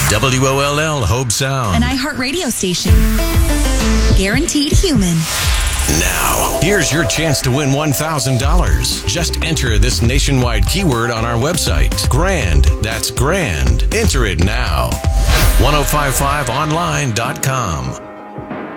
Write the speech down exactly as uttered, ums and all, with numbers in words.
W O L L Hobe Sound. An iHeartRadio station. Guaranteed human. Now, here's your chance to win one thousand dollars. Just enter this nationwide keyword on our website. Grand. That's grand. Enter it now. ten fifty-five online dot com.